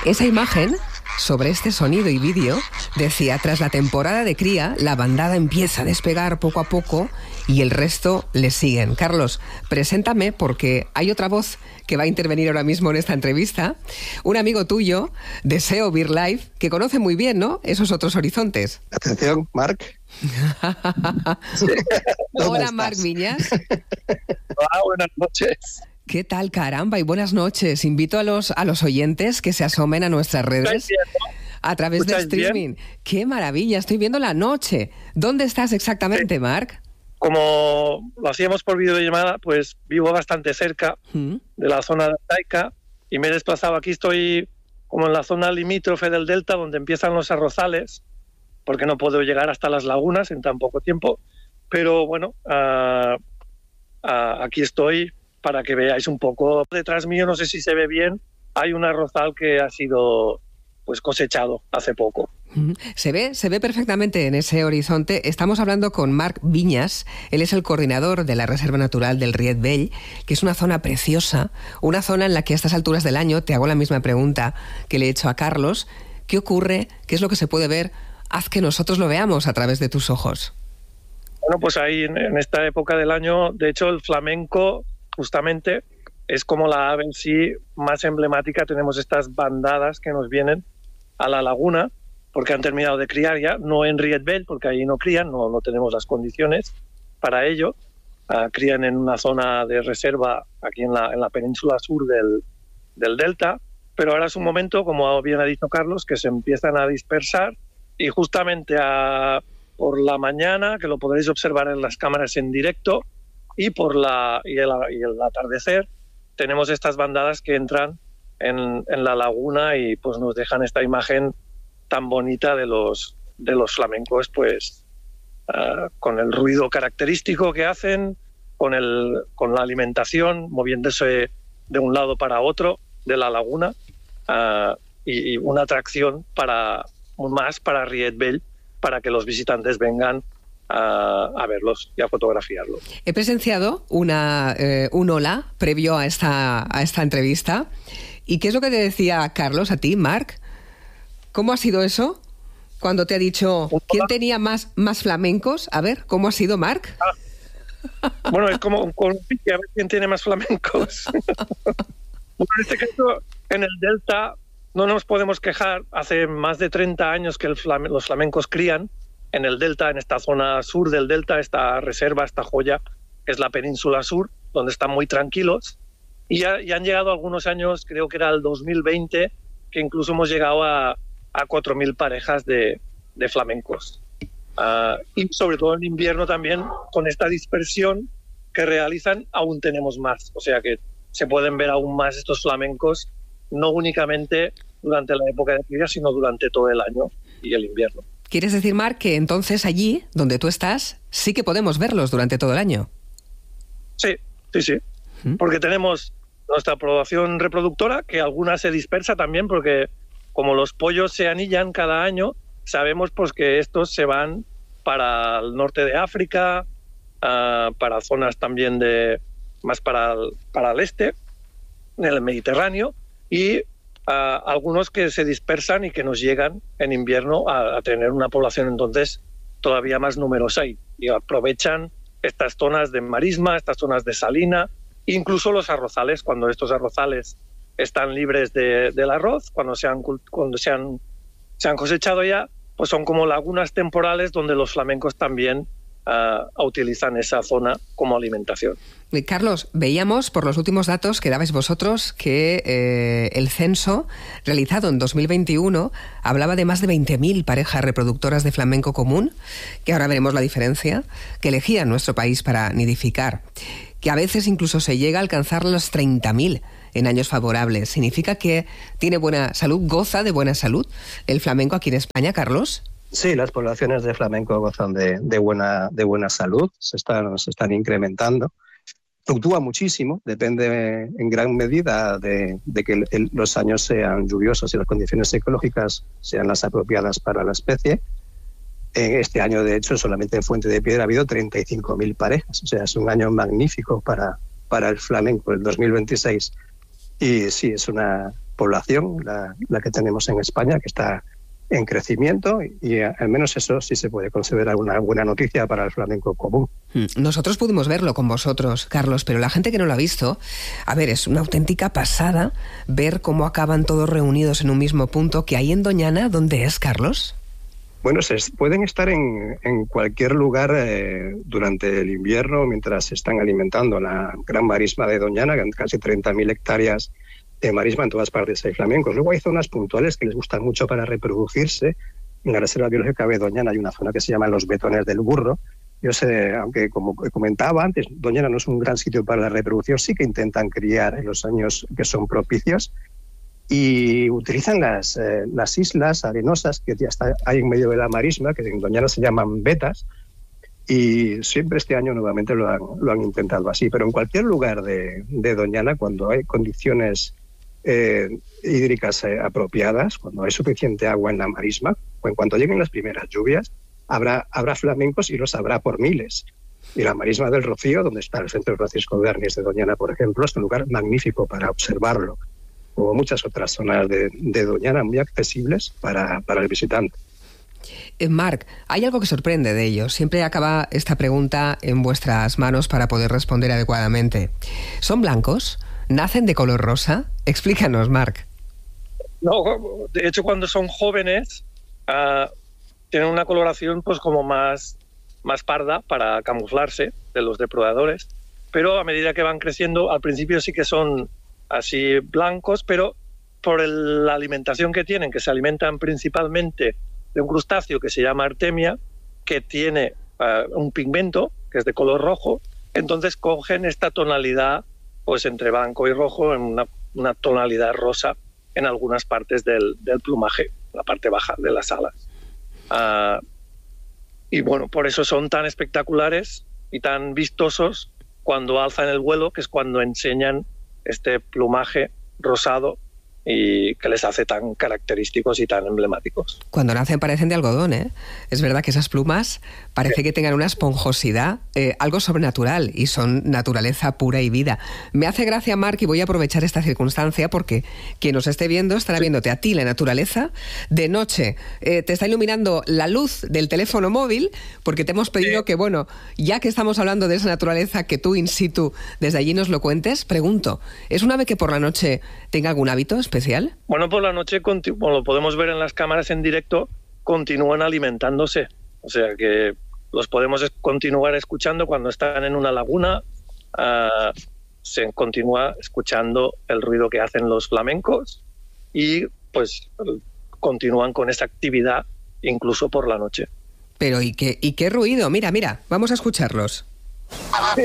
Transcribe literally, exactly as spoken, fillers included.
Esa imagen, sobre este sonido y vídeo, decía: tras la temporada de cría, la bandada empieza a despegar poco a poco y el resto le siguen. Carlos, preséntame, porque hay otra voz que va a intervenir ahora mismo en esta entrevista, un amigo tuyo de S E O BeerLife, que conoce muy bien, ¿no?, esos otros horizontes. Atención, Marc. Sí. Hola, Marc Viñas. Hola, buenas noches. ¿Qué tal? Caramba, y buenas noches. Invito a los, a los oyentes que se asomen a nuestras redes bien, ¿no? a través de streaming. Bien. ¡Qué maravilla! Estoy viendo la noche. ¿Dónde estás exactamente, sí. Marc? Como lo hacíamos por videollamada, pues vivo bastante cerca ¿Mm? de la zona de Taica y me he desplazado aquí. Estoy como en la zona limítrofe del delta, donde empiezan los arrozales, porque no puedo llegar hasta las lagunas en tan poco tiempo. Pero bueno, uh, uh, aquí estoy para que veáis un poco. Detrás mío, no sé si se ve bien, hay un arrozal que ha sido pues cosechado hace poco. Se ve, se ve perfectamente en ese horizonte. Estamos hablando con Marc Viñas. Él es el coordinador de la Reserva Natural del Riet Vell, que es una zona preciosa, una zona en la que a estas alturas del año, te hago la misma pregunta que le he hecho a Carlos: ¿qué ocurre? ¿Qué es lo que se puede ver? Haz que nosotros lo veamos a través de tus ojos. Bueno, pues ahí en, en esta época del año, de hecho, el flamenco justamente es como la ave en sí más emblemática. Tenemos estas bandadas que nos vienen a la laguna porque han terminado de criar ya, no en Riet Vell, porque ahí no crían, no, no tenemos las condiciones para ello. Uh, crían en una zona de reserva aquí en la, en la península sur del, del delta, pero ahora es un momento, como bien ha dicho Carlos, que se empiezan a dispersar y justamente a, por la mañana, que lo podréis observar en las cámaras en directo, y por la y el, y el atardecer tenemos estas bandadas que entran en, en la laguna y pues nos dejan esta imagen tan bonita de los de los flamencos, pues uh, con el ruido característico que hacen, con el con la alimentación, moviéndose de un lado para otro de la laguna, uh, y, y una atracción para más para Riet Vell, para que los visitantes vengan A, a verlos y a fotografiarlos. He presenciado una, eh, un hola previo a esta, a esta entrevista. ¿Y qué es lo que te decía Carlos a ti, Marc? ¿Cómo ha sido eso? Cuando te ha dicho quién tenía más, más flamencos. A ver, ¿cómo ha sido, Marc? Ah, bueno, es como con un pique, a ver quién tiene más flamencos. Bueno, en este caso, en el delta no nos podemos quejar. Hace más de treinta años que el flam- los flamencos crían en el delta, en esta zona sur del delta, esta reserva, esta joya, que es la península sur, donde están muy tranquilos. Y ya, ya han llegado algunos años, creo que era el dos mil veinte, que incluso hemos llegado a, a cuatro mil parejas de, de flamencos. Uh, y sobre todo en invierno también, con esta dispersión que realizan, aún tenemos más. O sea que se pueden ver aún más estos flamencos, no únicamente durante la época de cría, sino durante todo el año y el invierno. ¿Quieres decir, Marc, que entonces allí, donde tú estás, sí que podemos verlos durante todo el año? Sí, sí, sí. ¿Mm? Porque tenemos nuestra población reproductora, que alguna se dispersa también, porque como los pollos se anillan cada año, sabemos pues que estos se van para el norte de África, uh, para zonas también de más para el, para el este, en el Mediterráneo, y Uh, algunos que se dispersan y que nos llegan en invierno a, a tener una población entonces todavía más numerosa y, y aprovechan estas zonas de marisma, estas zonas de salina, incluso los arrozales, cuando estos arrozales están libres de, del arroz, cuando, se han, cuando se, han, se han cosechado ya, pues son como lagunas temporales donde los flamencos también uh, utilizan esa zona como alimentación. Carlos, veíamos por los últimos datos que dabais vosotros que eh, el censo realizado en dos mil veintiuno hablaba de más de veinte mil parejas reproductoras de flamenco común, que ahora veremos la diferencia, que elegían nuestro país para nidificar, que a veces incluso se llega a alcanzar los treinta mil en años favorables. ¿Significa que tiene buena salud, goza de buena salud el flamenco aquí en España, Carlos? Sí, las poblaciones de flamenco gozan de, de, buena, de buena salud, se están, se están incrementando. Fluctúa muchísimo, depende en gran medida de, de que el, el, los años sean lluviosos y las condiciones ecológicas sean las apropiadas para la especie. En este año, de hecho, solamente en Fuente de Piedra ha habido treinta y cinco mil parejas, o sea, es un año magnífico para, para el flamenco, el dos mil veintiséis. Y sí, es una, población, la, la que tenemos en España, que está en crecimiento, y al menos eso sí se puede considerar una buena noticia para el flamenco común. Nosotros pudimos verlo con vosotros, Carlos, pero la gente que no lo ha visto, a ver, es una auténtica pasada ver cómo acaban todos reunidos en un mismo punto, que hay en Doñana. ¿Dónde es, Carlos? Bueno, se pueden estar en, en cualquier lugar eh, durante el invierno mientras se están alimentando. La gran marisma de Doñana, casi treinta mil hectáreas de marisma, en todas partes hay flamencos. Luego hay zonas puntuales que les gustan mucho para reproducirse. En la Reserva Biológica de Doñana hay una zona que se llama Los Betones del Burro. Yo sé, aunque como comentaba antes, Doñana no es un gran sitio para la reproducción, sí que intentan criar en los años que son propicios y utilizan las, eh, las islas arenosas que ya está, hay en medio de la marisma, que en Doñana se llaman vetas, y siempre este año nuevamente lo han, lo han intentado así. Pero en cualquier lugar de, de Doñana, cuando hay condiciones Eh, hídricas eh, apropiadas, cuando hay suficiente agua en la marisma, o en cuanto lleguen las primeras lluvias, habrá, habrá flamencos y los habrá por miles. Y la marisma del Rocío, donde está el Centro Francisco de Arnis de Doñana, por ejemplo, es un lugar magnífico para observarlo, como muchas otras zonas de, de Doñana, muy accesibles para, para el visitante. Eh, Marc, hay algo que sorprende de ellos. Siempre acaba esta pregunta en vuestras manos para poder responder adecuadamente. ¿Son blancos? ¿Nacen de color rosa? Explícanos, Marc. No, de hecho, cuando son jóvenes uh, tienen una coloración pues como más, más parda para camuflarse de los depredadores, pero a medida que van creciendo, al principio sí que son así blancos, pero por el, la alimentación que tienen, que se alimentan principalmente de un crustáceo que se llama artemia, que tiene uh, un pigmento que es de color rojo, entonces cogen esta tonalidad pues entre blanco y rojo, en una, una tonalidad rosa en algunas partes del, del plumaje, la parte baja de las alas. Uh, y bueno, por eso son tan espectaculares y tan vistosos cuando alzan el vuelo, que es cuando enseñan este plumaje rosado y que les hace tan característicos y tan emblemáticos. Cuando nacen parecen de algodón, ¿eh? Es verdad que esas plumas parece sí. que tengan una esponjosidad, eh, algo sobrenatural, y son naturaleza pura y vida. Me hace gracia, Marc, y voy a aprovechar esta circunstancia porque quien nos esté viendo estará sí. viéndote a ti, la naturaleza, de noche. Eh, te está iluminando la luz del teléfono móvil porque te hemos pedido sí. que, bueno, ya que estamos hablando de esa naturaleza, que tú in situ desde allí nos lo cuentes. Pregunto, ¿es un ave que por la noche tenga algún hábito especial? Bueno, por la noche, como lo podemos ver en las cámaras en directo, continúan alimentándose. O sea que los podemos continuar escuchando cuando están en una laguna. Uh, se continúa escuchando el ruido que hacen los flamencos y pues continúan con esa actividad incluso por la noche. Pero ¿y qué, y qué ruido? Mira, mira, vamos a escucharlos.